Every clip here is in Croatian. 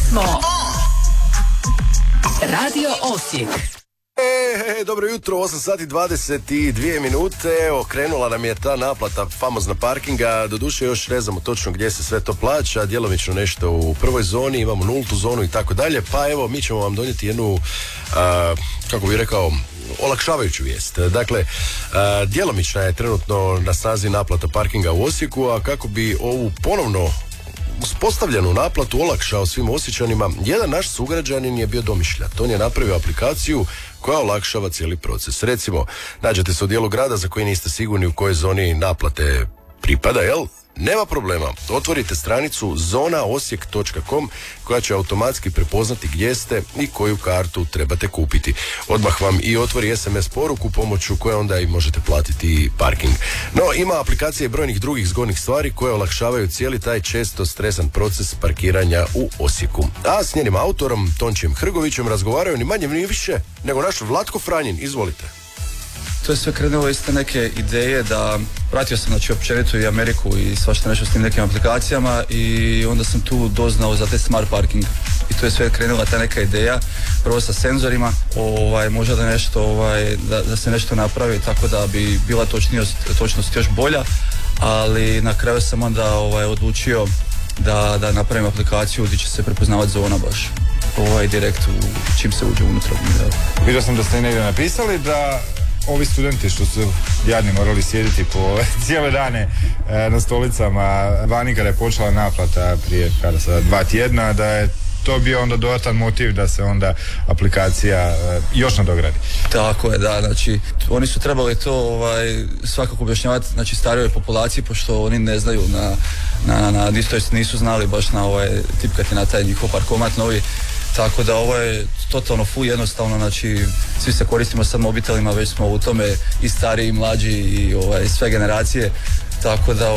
smo Radio Osijek. Dobro jutro, 8 sati 22 minute, evo krenula nam je ta naplata famozna parkinga, doduše još ne znamo točno gdje se sve to plaća, djelomično nešto u prvoj zoni, imamo nultu zonu i tako dalje, pa evo mi ćemo vam donijeti jednu, kako bih rekao, olakšavajuću vijest. Dakle, djelomična je trenutno na snazi naplata parkinga u Osijeku, a kako bi ovu ponovno uspostavljenu naplatu olakšao svim Osječanima, jedan naš sugrađanin je bio domišljat. On je napravio aplikaciju koja olakšava cijeli proces. Recimo, nađete se u dijelu grada za koji niste sigurni u kojoj zoni naplate pripada, jel? Nema problema. Otvorite stranicu zonaosijek.com koja će automatski prepoznati gdje ste i koju kartu trebate kupiti. Odmah vam i otvori SMS poruku pomoću koje onda i možete platiti parking. No, ima aplikacije i brojnih drugih zgodnih stvari koje olakšavaju cijeli taj često stresan proces parkiranja u Osijeku. A s njenim autorom, Tončijem Hrgovićem, razgovaraju ni manje ni više nego naš Vlatko Franjin. Izvolite. To je sve krenulo iz te neke ideje da pratio sam znači općenito i Ameriku i svašta nešto s tim nekim aplikacijama i onda sam tu doznao za te smart parking i to je sve krenula ta neka ideja prvo sa senzorima, možda da nešto da se nešto napravi tako da bi bila točnost još bolja, ali na kraju sam onda odlučio da napravim aplikaciju gdje će se prepoznavati zona baš direkt čim se uđe unutra. Vidio sam da ste negdje napisali da ovi studenti što su jadni morali sjediti po cijele dane na stolicama vani kada je počela naplata prije 2 tjedna, da je to bio onda dodatan motiv da se onda aplikacija još nadogradi. Tako je, da, znači oni su trebali to svakako objašnjavati znači starijoj populaciji pošto oni ne znaju nisu znali baš tipkati na taj njihov parkomat novi. Tako da ovo je totalno jednostavno, znači svi se koristimo sad mobitelima, već smo u tome i stariji i mlađi i sve generacije, tako da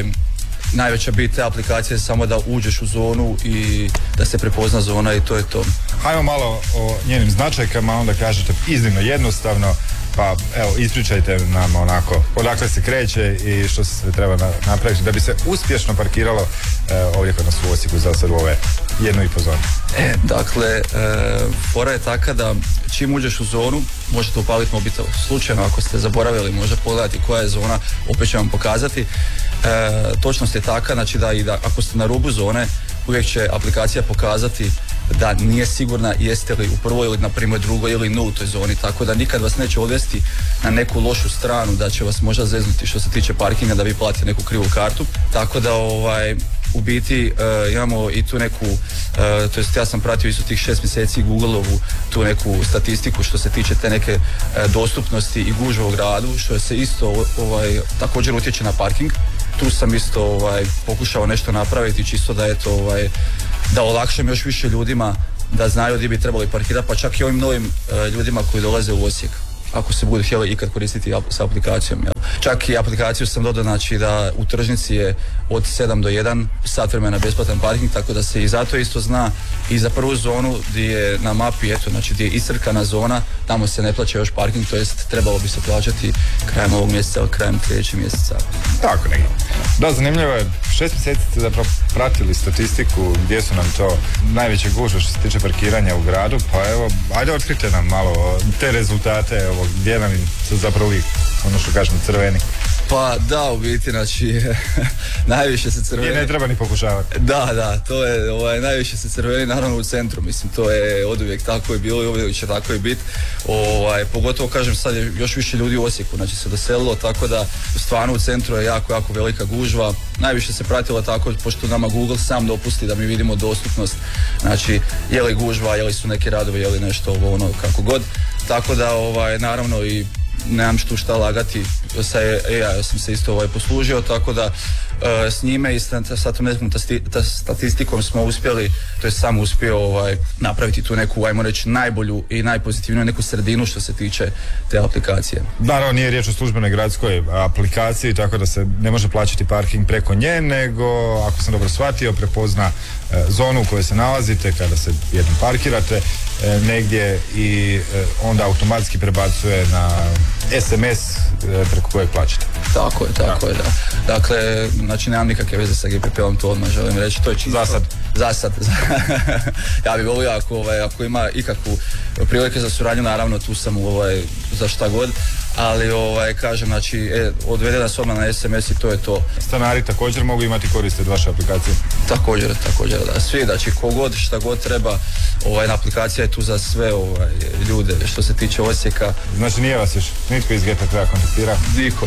najveća bit te aplikacije je samo da uđeš u zonu i da se prepozna zona i to je to. Hajmo malo o njenim značajkama, onda kažete iznimno jednostavno, pa evo ispričajte nam onako odakle se kreće i što se sve treba napraviti da bi se uspješno parkiralo ovdje kod nas u Osijeku za sad u ove 1,5 zone. Dakle, fora je taka da čim uđeš u zonu možete upaliti mobitel. Slučajno ako ste zaboravili možda pogledati koja je zona, opet će vam pokazati. Točnost je taka, znači da ako ste na rubu zone uvijek će aplikacija pokazati da nije sigurna jeste li u prvoj ili na primjer drugoj ili nultoj zoni, tako da nikad vas neće odvesti na neku lošu stranu da će vas možda zeznuti što se tiče parkinga da vi platite neku krivu kartu, tako da u biti imamo i tu neku, to jest ja sam pratio isto tih 6 mjeseci Google-ovu tu neku statistiku što se tiče te neke dostupnosti i gužve u gradu, što se isto također utječe na parking. Tu sam isto pokušao nešto napraviti čisto da da olakšam još više ljudima da znaju gdje bi trebali parkirati, pa čak i ovim novim ljudima koji dolaze u Osijek ako se budu htjeli ikad koristiti sa aplikacijom. Jel? Čak i aplikaciju sam dodao znači da u tržnici je od 7 do 1 sat vremena besplatan parking, tako da se i zato isto zna i za prvu zonu gdje je na mapi, znači gdje je iscrkana zona, tamo se ne plaća još parking, to jest trebalo bi se plaćati krajem ovog mjeseca ili krajem sljedećeg mjeseca. Tako negdje. Da, zanimljivo je, 6 mjeseci ste zapravo pratili statistiku gdje su nam to najveće gužve što se tiče parkiranja u gradu, pa evo, ajde otkrite nam malo te rezultate, gdje nam se zapravo uvijek, ono što kažemo, crveni. Pa da, u biti, znači, najviše se crveni. I ne treba ni pokušavati. Da, to je, najviše se crveni, naravno u centru, mislim, to je oduvijek tako je bilo i uvijek će tako i biti. Pogotovo, kažem, sad je još više ljudi u Osijeku, znači se doselilo, tako da stvarno u centru je jako velika gužva. Najviše se pratilo tako, pošto nama Google sam dopusti da mi vidimo dostupnost, znači, je li gužva, je li su neki radovi, je li nešto kako god. Tako da, naravno i nemam šta lagati, sa AI sam se isto poslužio, tako da s njime i sa tom nekom statistikom smo uspjeli, to je sam uspio napraviti tu neku, ajmo reći, najbolju i najpozitivniju neku sredinu što se tiče te aplikacije. Naravno, nije riječ o službenoj gradskoj aplikaciji, tako da se ne može plaćati parking preko nje, nego, ako sam dobro shvatio, prepozna zonu u kojoj se nalazite, kada se jednom parkirate negdje i onda automatski prebacuje na SMS preko kojeg plaćate. Tako je, da. Dakle, znači nemam nikakve veze sa GPP-om, to odmah želim reći, to je čisto... Za sad. Ja bih volio ako ima ikakvu prilike za suradnju, naravno tu sam za šta god, ali kažem, znači odvede nas odmah na SMS i to je to. Stanari također mogu imati koriste od vaše aplikacije? Također, da. Svi, znači kogod, šta god treba, aplikacija je tu za sve ljude što se tiče Osijeka. Znači nije vas još nitko iz GPP-a kontaktira? Niko.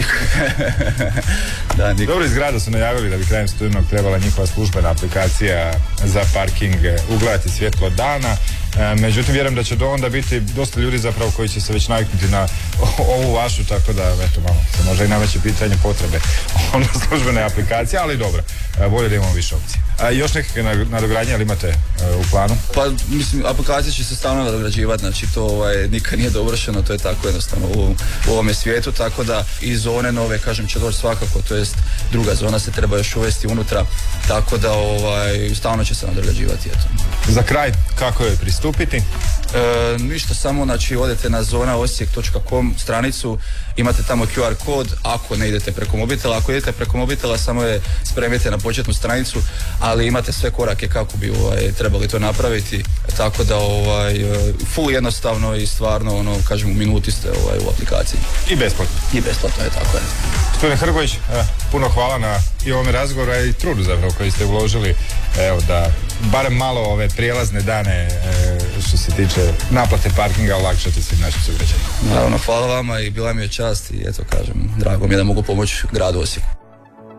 Da, niko. Dobro, iz grada su najavili da bi krajem studenog trebala njihova službena aplikacija za parking ugledati svjetlo dana. Međutim, vjerujem da će do onda biti dosta ljudi zapravo koji će se već naviknuti na ovu vašu, tako da eto malo se može i nameće pitanje potrebe službene aplikacije, ali dobro, bolje da imamo više opcije. Još nekakve nadogradnje, ali imate u planu? Pa mislim, aplikacija će se stalno nadograđivati, znači to nikad nije dovršeno, to je tako jednostavno u ovome svijetu, tako da i zone nove, kažem, će doći svakako, to jest druga zona se treba još uvesti unutra, tako da stalno će se nadograđivati, eto. Za kraj, kako je pristupiti? Ništa, samo znači odete na zonaosijek.com stranicu, imate tamo QR kod, ako ne idete preko mobitela, ako idete preko mobitela samo je spremite na početnu stranicu, ali imate sve korake kako bi trebali to napraviti, tako da full jednostavno i stvarno kažem u minuti ste u aplikaciji. I besplatno. I besplatno je, tako je. Gospodine Hrgović, puno hvala na i ovome razgovoru i trudu zapravo koji ste uložili, evo da barem malo ove prijelazne dane što se tiče naplate parkinga olakšati svim našim sugrađanima. Naravno, hvala vama i bila mi je čast i eto kažem, drago mi je da mogu pomoći gradu Osijeku.